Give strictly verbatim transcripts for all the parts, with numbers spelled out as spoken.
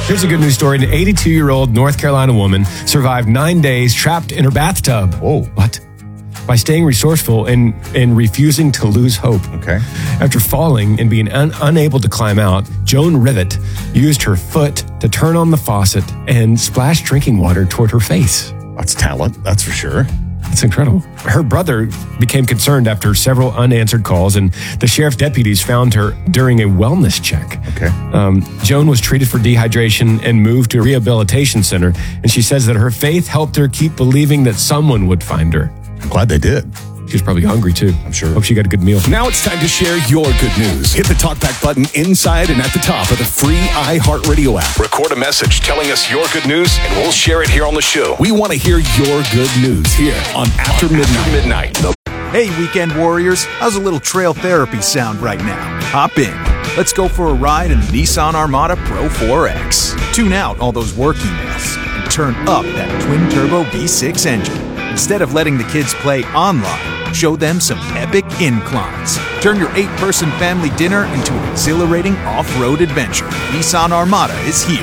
Here's a good news story. An eighty-two-year-old North Carolina woman survived nine days trapped in her bathtub. Whoa. What? By staying resourceful and, and refusing to lose hope. Okay. After falling and being un- unable to climb out, Joan Rivet used her foot to turn on the faucet and splash drinking water toward her face. That's talent, that's for sure. It's incredible. Her brother became concerned after several unanswered calls, and the sheriff's deputies found her during a wellness check. Okay. Um, Joan was treated for dehydration and moved to a rehabilitation center, and she says that her faith helped her keep believing that someone would find her. I'm glad they did. She was probably hungry, too. I'm sure. Hope she got a good meal. Now it's time to share your good news. Hit the talkback button inside and at the top of the free iHeartRadio app. Record a message telling us your good news, and we'll share it here on the show. We want to hear your good news here on After Midnight. After Midnight. Hey, weekend warriors. How's a little trail therapy sound right now? Hop in. Let's go for a ride in the Nissan Armada Pro four X. Tune out all those work emails and turn up that twin-turbo V six engine. Instead of letting the kids play online, show them some epic inclines. Turn your eight-person family dinner into an exhilarating off-road adventure. Nissan Armada is here.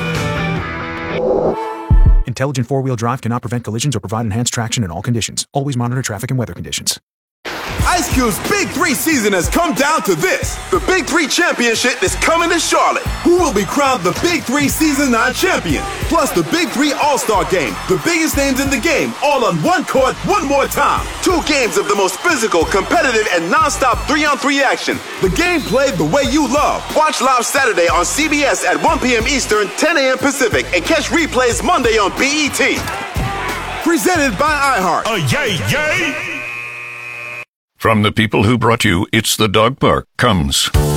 Intelligent four-wheel drive cannot prevent collisions or provide enhanced traction in all conditions. Always monitor traffic and weather conditions. Ice Cube's Big Three season has come down to this. The Big Three Championship is coming to Charlotte. Who will be crowned the Big Three Season nine champion? Plus the Big Three All-Star Game. The biggest names in the game, all on one court, one more time. Two games of the most physical, competitive, and non-stop three-on-three action. The game played the way you love. Watch live Saturday on C B S at one p.m. Eastern, ten a.m. Pacific, and catch replays Monday on B E T. Presented by iHeart. Oh, yay, yay! From the people who brought you It's the Dog Park comes